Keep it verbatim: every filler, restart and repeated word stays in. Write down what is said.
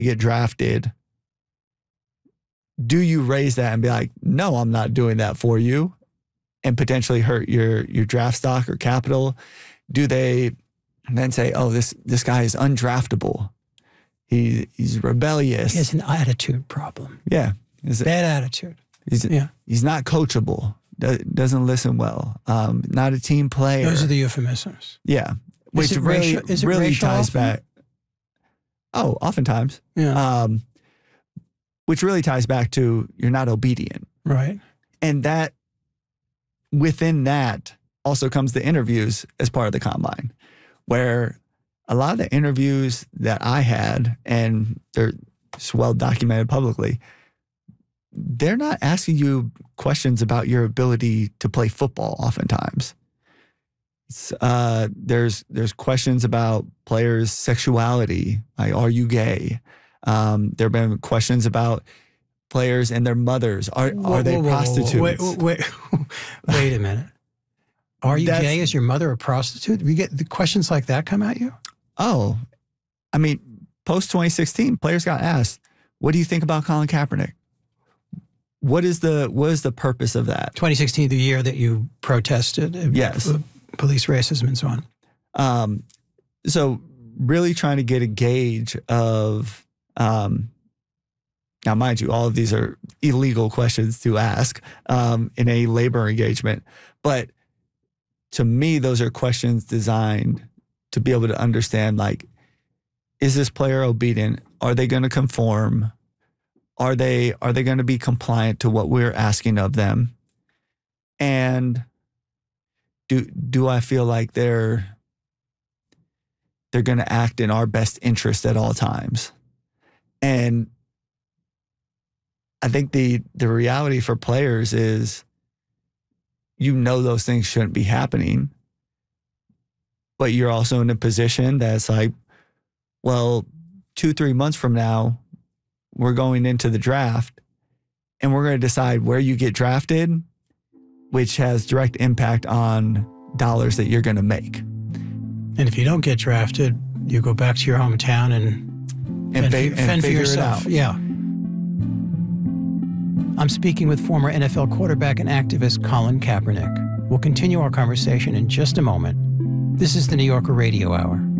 you get drafted, do you raise that and be like, no, I'm not doing that for you, and potentially hurt your your draft stock or capital? Do they then say, oh, this this guy is undraftable? He he's rebellious. He has an attitude problem. Yeah. Is Bad attitude. He's, yeah. he's not coachable. Doesn't listen well. Um, not a team player. Those are the euphemisms. Yeah. Which is it really, racial, is it really racial ties often? back. Oh, oftentimes. Yeah. Um, which really ties back to you're not obedient. Right. And that, within that, also comes the interviews as part of the combine, where a lot of the interviews that I had, and they're well documented publicly, they're not asking you questions about your ability to play football oftentimes. It's, uh, there's there's questions about players' sexuality, like, are you gay? Um, there have been questions about players and their mothers. Are whoa, are they whoa, whoa, prostitutes? Wait, wait, wait a minute. Are you That's, gay? Is your mother a prostitute? We get the questions like that come at you? Oh, I mean, post twenty sixteen, players got asked, what do you think about Colin Kaepernick? What is the what is the purpose of that? twenty sixteen, the year that you protested. Yes. Uh, police racism and so on. Um, so really trying to get a gauge of, um, now mind you, all of these are illegal questions to ask um, in a labor engagement. But to me, those are questions designed to be able to understand, like, is this player obedient? Are they going to conform? Are they are they going to be compliant to what we're asking of them? And do do I feel like they're they're going to act in our best interest at all times? And I think the the reality for players is, you know, those things shouldn't be happening, but you're also in a position that's like, well, two, three months from now, we're going into the draft and we're going to decide where you get drafted, which has direct impact on dollars that you're going to make. And if you don't get drafted, you go back to your hometown and, and, fend, fa- for, and fend for figure yourself. it out. Yeah. I'm speaking with former N F L quarterback and activist Colin Kaepernick. We'll continue our conversation in just a moment. This is the New Yorker Radio Hour.